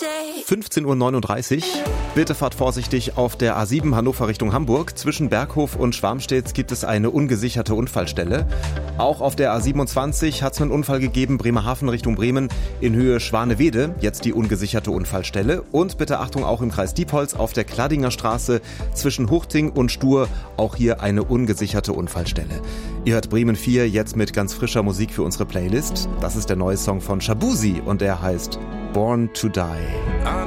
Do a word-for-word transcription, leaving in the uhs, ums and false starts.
fünfzehn Uhr neununddreißig. Bitte fahrt vorsichtig auf der A sieben Hannover Richtung Hamburg. Zwischen Berghof und Schwarmstedt gibt es eine ungesicherte Unfallstelle. Auch auf der A siebenundzwanzig hat es einen Unfall gegeben, Bremerhaven Richtung Bremen in Höhe Schwanewede. Jetzt die ungesicherte Unfallstelle. Und bitte Achtung, auch im Kreis Diepholz auf der Kladinger Straße zwischen Huchting und Stur. Auch hier eine ungesicherte Unfallstelle. Ihr hört Bremen vier jetzt mit ganz frischer Musik für unsere Playlist. Das ist der neue Song von Shabuzi und der heißt Born to Die.